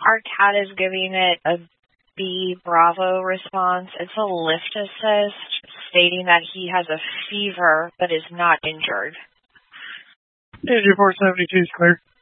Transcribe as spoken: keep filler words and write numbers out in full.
our cat is giving it a B Bravo response. It's a lift assist stating that he has a fever but is not injured. Engine four seventy-two is clear.